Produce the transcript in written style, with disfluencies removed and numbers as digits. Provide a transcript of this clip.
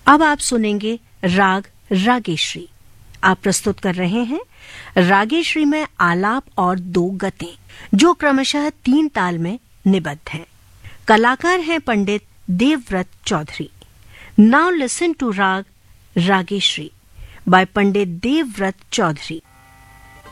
अब आप सुनेंगे राग रागेश्री। आप प्रस्तुत कर रहे हैं रागेश्री में आलाप और 2 गतें, जो क्रमशः 3 ताल में निबद्ध हैं। कलाकार हैं पंडित Devvrat Chaudhary. Now listen to राग रागेश्री बाय पंडित देवव्रत चौधरी।